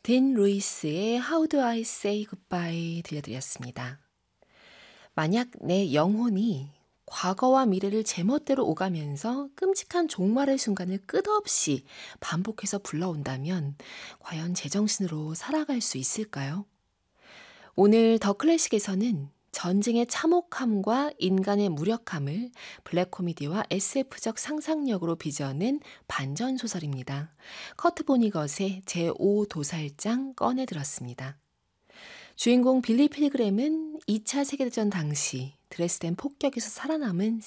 딘 루이스의 How Do I Say Goodbye 들려드렸습니다. 만약 내 영혼이 과거와 미래를 제멋대로 오가면서 끔찍한 종말의 순간을 끝없이 반복해서 불러온다면 과연 제정신으로 살아갈 수 있을까요? 오늘 더 클래식에서는 전쟁의 참혹함과 인간의 무력함을 블랙 코미디와 SF적 상상력으로 빚어낸 반전 소설입니다. 커트 보니것의 제5도살장 꺼내 들었습니다. 주인공 빌리 필그램은 2차 세계대전 당시 드레스덴 폭격에서 살아남은